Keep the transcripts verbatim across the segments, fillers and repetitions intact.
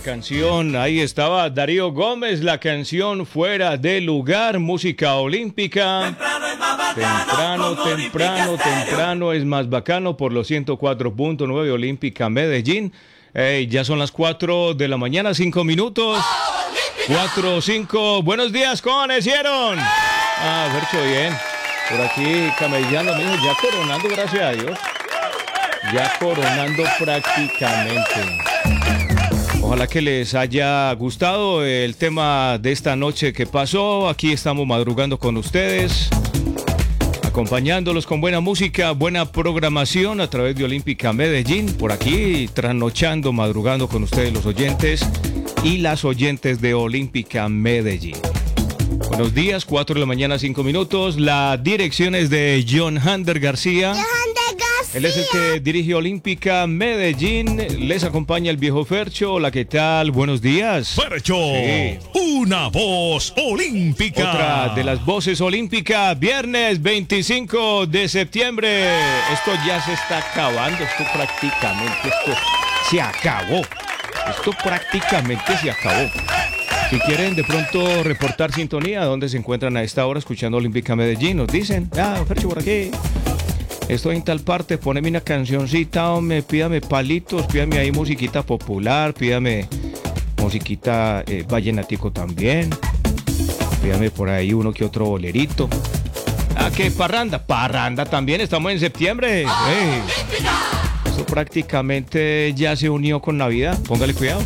canción. Ahí estaba Darío Gómez, la canción Fuera de Lugar, música olímpica. Temprano, temprano, temprano es más bacano por los ciento cuatro punto nueve Olímpica Medellín. Hey, ya son las cuatro de la mañana, cinco minutos. cuatro, cinco. Buenos días, ¿cómo amanecieron? Ah, Fercho, bien. Por aquí camellando, mijo, ya coronando, gracias a Dios. Ya coronando prácticamente. Ojalá que les haya gustado el tema de esta noche que pasó. Aquí estamos madrugando con ustedes, acompañándolos con buena música, buena programación a través de Olímpica Medellín. Por aquí, trasnochando, madrugando con ustedes los oyentes y las oyentes de Olímpica Medellín. Buenos días, cuatro de la mañana, cinco minutos. La dirección es de John Hander García. John Hander García. Él es el que dirige Olímpica Medellín. Les acompaña el viejo Fercho. Hola, ¿qué tal? Buenos días. Fercho, sí. Una voz olímpica. Otra de las voces olímpicas. Viernes veinticinco de septiembre. Esto ya se está acabando. Esto prácticamente esto se acabó. Esto prácticamente se acabó. Si quieren de pronto reportar sintonía, ¿dónde se encuentran a esta hora escuchando Olímpica Medellín? Nos dicen, ah, Fercho, por aquí. Estoy en tal parte, poneme una cancioncita, hombre, pídame palitos, pídame ahí musiquita popular, pídame musiquita eh, vallenatico también. Pídame por ahí uno que otro bolerito. Ah, ¿qué? Parranda. Parranda también, estamos en septiembre. Hey. Esto prácticamente ya se unió con Navidad, póngale cuidado.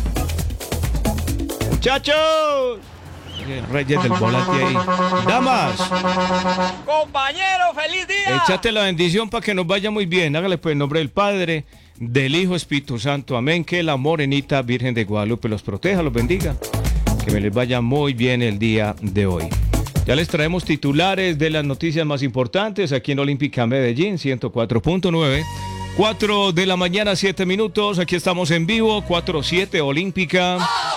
¡Muchachos! Reyes del volante ahí. ¡Damas! ¡Compañero, feliz día! Échate la bendición para que nos vaya muy bien. Hágale pues en nombre del Padre, del Hijo, Espíritu Santo. Amén. Que la morenita Virgen de Guadalupe los proteja, los bendiga. Que me les vaya muy bien el día de hoy. Ya les traemos titulares de las noticias más importantes aquí en Olímpica Medellín, ciento cuatro punto nueve. cuatro de la mañana, siete minutos. Aquí estamos en vivo, cuatro siete Olímpica.